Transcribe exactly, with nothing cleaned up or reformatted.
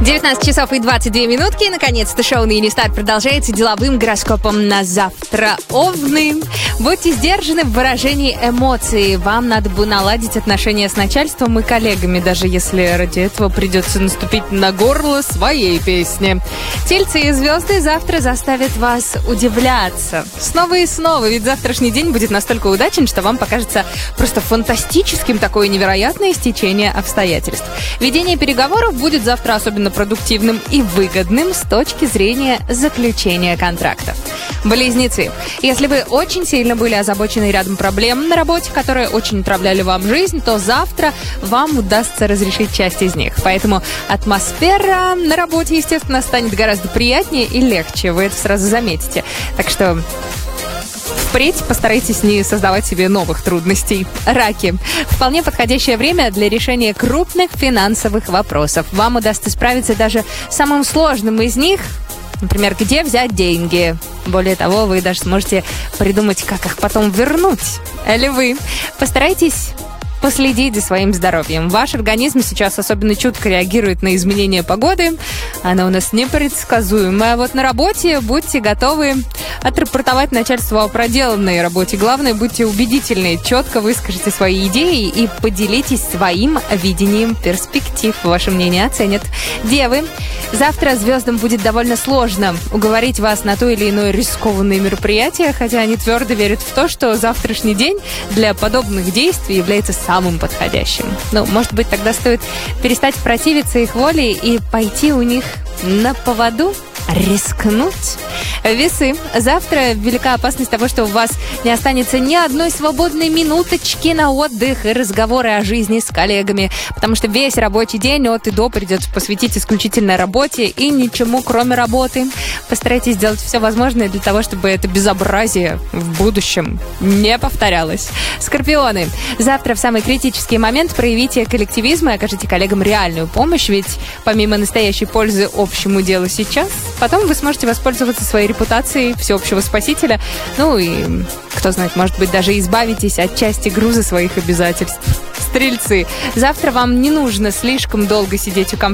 девятнадцать часов и двадцать две минутки. И, наконец-то, шоу на Юнистар продолжается деловым гороскопом на завтра. Овны, будьте сдержаны в выражении эмоций. Вам надо бы наладить отношения с начальством и коллегами, даже если ради этого придется наступить на горло своей песни. Тельцы и звезды завтра заставят вас удивляться. Снова и снова, ведь завтрашний день будет настолько удачен, что вам покажется просто фантастическим такое невероятное стечение обстоятельств. Ведение переговоров будет завтра особенно продуктивным и выгодным с точки зрения заключения контрактов. Близнецы. Если вы очень сильно были озабочены рядом проблем на работе, которые очень отравляли вам жизнь, то завтра вам удастся разрешить часть из них. Поэтому атмосфера на работе, естественно, станет гораздо приятнее и легче. Вы это сразу заметите. Так что впредь постарайтесь не создавать себе новых трудностей. Раки. Вполне подходящее время для решения крупных финансовых вопросов. Вам удастся справиться даже с самым сложным из них. Например, где взять деньги. Более того, вы даже сможете придумать, как их потом вернуть. Львы. Постарайтесь последить за своим здоровьем. Ваш организм сейчас особенно чутко реагирует на изменения погоды. Она у нас непредсказуемая. А вот на работе будьте готовы отрапортовать начальству о проделанной работе. Главное, будьте убедительны, четко выскажите свои идеи и поделитесь своим видением перспектив. Ваше мнение оценят. Девы. Завтра звездам будет довольно сложно уговорить вас на то или иное рискованное мероприятие, хотя они твердо верят в то, что завтрашний день для подобных действий является самым подходящим. Ну, может быть, тогда стоит перестать противиться их воле и пойти у них на поводу? Рискнуть? Весы. Завтра велика опасность того, что у вас не останется ни одной свободной минуточки на отдых и разговоры о жизни с коллегами, потому что весь рабочий день от и до придется посвятить исключительно работе и ничему, кроме работы. Постарайтесь сделать все возможное для того, чтобы это безобразие в будущем не повторялось. Скорпионы. Завтра в самый критический момент проявите коллективизм и окажите коллегам реальную помощь, ведь помимо настоящей пользы общему делу сейчас, потом вы сможете воспользоваться своей репутацией всеобщего спасителя. Ну и, кто знает, может быть, даже избавитесь от части груза своих обязательств. Стрельцы. Завтра вам не нужно слишком долго сидеть у компьютера.